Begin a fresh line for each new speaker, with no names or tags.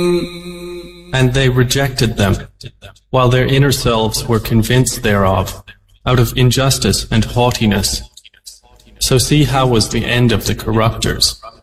And they rejected them, while their inner selves were convinced thereof, out of injustice and haughtiness. So see how was the end of the corruptors.